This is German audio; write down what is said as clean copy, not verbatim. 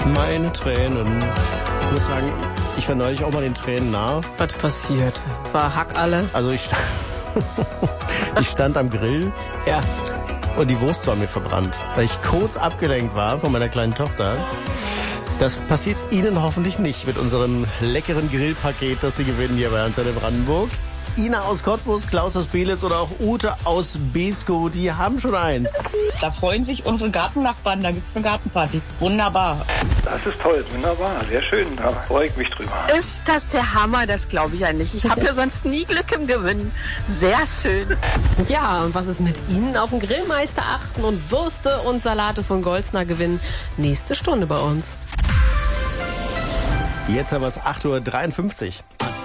Meine Tränen. Ich muss sagen, ich war neulich auch mal den Tränen nah. Was passiert? War Hack alle? Also ich stand am Grill. Ja. Und die Wurst war mir verbrannt, weil ich kurz abgelenkt war von meiner kleinen Tochter. Das passiert Ihnen hoffentlich nicht mit unserem leckeren Grillpaket, das Sie gewinnen hier bei Antenne Brandenburg. Ina aus Cottbus, Klaus aus Belitz oder auch Ute aus Beeskow, die haben schon eins. Da freuen sich unsere Gartennachbarn, da gibt's eine Gartenparty. Wunderbar. Das ist toll, wunderbar, sehr schön, da freue ich mich drüber. Ist das der Hammer? Das glaube ich ja nicht. Ich habe ja sonst nie Glück im Gewinn. Sehr schön. Ja, und was ist mit Ihnen? Auf den Grillmeister achten und Würste und Salate von Golsner gewinnen. Nächste Stunde bei uns. Jetzt haben wir es 8:53 Uhr.